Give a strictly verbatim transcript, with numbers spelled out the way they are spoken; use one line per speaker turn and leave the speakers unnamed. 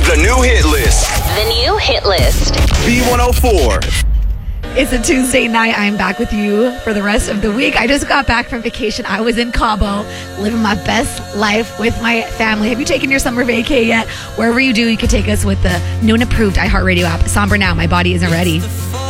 The new hit list.
The new hit list.
B one oh four.
It's a Tuesday night. I'm back with you for the rest of the week. I just got back from vacation. I was in Cabo, living my best life with my family. Have you taken your summer vacay yet? Wherever you do, you can take us with the new and approved iHeartRadio app. Somber now. My body isn't ready.